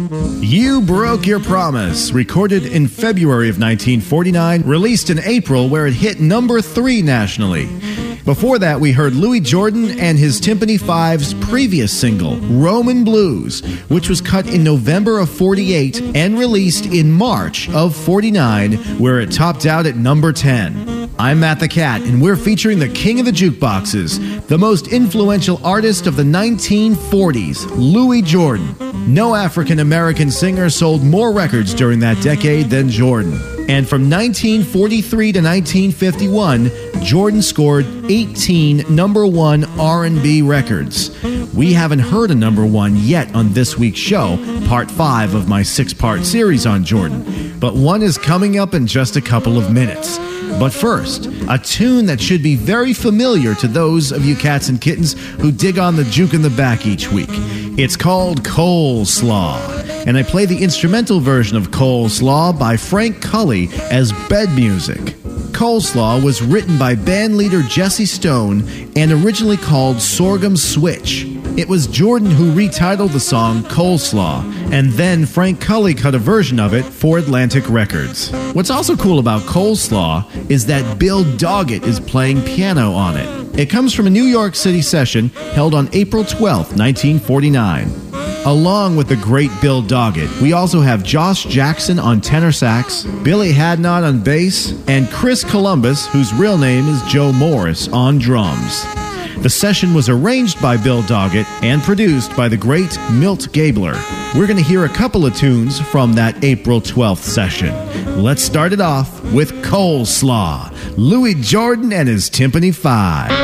You Broke Your Promise, recorded in February of 1949, released in April where it hit number 3 nationally. Before that, we heard Louis Jordan and his Tympany Five's previous single, Roman Blues, which was cut in November of 48 and released in March of 49, where it topped out at number 10. I'm Matt the Cat, and we're featuring the king of the jukeboxes, the most influential artist of the 1940s, Louis Jordan. No African-American singer sold more records during that decade than Jordan. And from 1943 to 1951, Jordan scored 18 number 1 R&B records. We haven't heard a number 1 yet on this week's show, part 5 of my 6-part series on Jordan. But one is coming up in just a couple of minutes. But first, a tune that should be very familiar to those of you cats and kittens who dig on the juke in the back each week. It's called Coleslaw, and I play the instrumental version of Coleslaw by Frank Cully as bed music. Coleslaw was written by bandleader Jesse Stone and originally called Sorghum Switch. It was Jordan who retitled the song Coleslaw, and then Frank Cully cut a version of it for Atlantic Records. What's also cool about Coleslaw is that Bill Doggett is playing piano on it. It comes from a New York City session held on April 12, 1949. Along with the great Bill Doggett, we also have Josh Jackson on tenor sax, Billy Hadnot on bass, and Chris Columbus, whose real name is Joe Morris, on drums. The session was arranged by Bill Doggett and produced by the great Milt Gabler. We're going to hear a couple of tunes from that April 12th session. Let's start it off with Coleslaw, Louis Jordan and his Tympany Five.